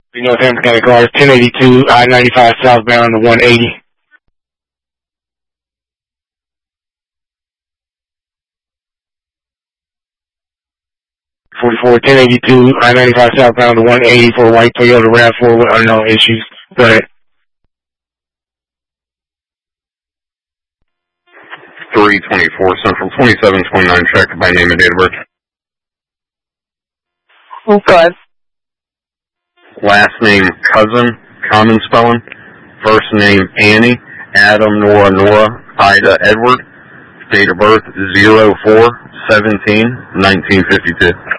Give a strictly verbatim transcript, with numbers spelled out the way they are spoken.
Northampton County cars, ten eighty-two, I ninety-five southbound to one eighty. forty-four, ten eighty-two, I ninety-five southbound to one eighty for a white Toyota RAV four with unknown issues. Go ahead. three twenty-four Central, twenty-seven twenty-nine, check by name and date of birth. Okay. Last name, Cousin, common spelling. First name, Annie, Adam, Nora, Nora, Ida, Edward. Date of birth, zero four seventeen nineteen fifty-two.